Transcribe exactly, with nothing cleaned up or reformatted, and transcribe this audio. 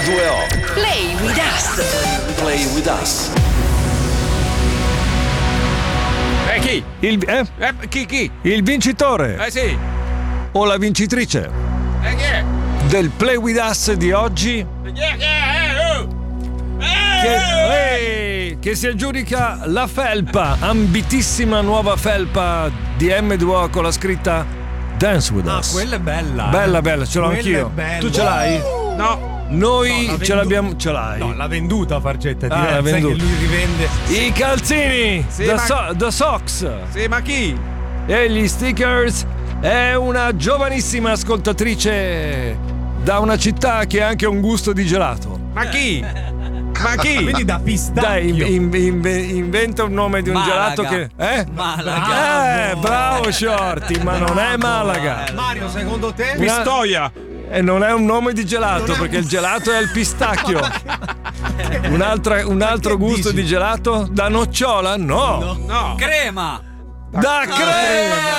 due O. Play with us. Play with us. Eh chi? Il, eh? Eh, chi chi? Il vincitore Eh sì. o la vincitrice Eh chi è? del Play with Us di oggi Eh, chi è? Chi è? Eh, oh. Eh, che, eh. ehi, che si aggiudica la felpa, ambitissima nuova felpa di M due O con la scritta Dance with Ah, Us. quella è bella. Bella eh. bella, ce l'ho Quella anch'io. è bella. Tu ce l'hai? No. Noi No, l'ha ce vendu- l'abbiamo, ce l'hai. No, l'ha venduta Fargetta, Ah, l'ha sai venduta. che lui rivende. I calzini, Sì, da, ma- so- da Socks Sì, ma chi? e gli stickers. È una giovanissima ascoltatrice da una città che ha anche un gusto di gelato. Ma chi? Ma chi? Quindi da pistacchio. Dai, in- in- in- inventa un nome di un Malaga. gelato che... Eh? Malaga. Eh, bravo Shorty, ma non è Malaga. Mario, secondo te? Pistoia. E non è un nome di gelato, perché il gelato è il pistacchio. Un'altra- un altro che gusto dici? di gelato? Da nocciola? No. No. Crema. Da crema!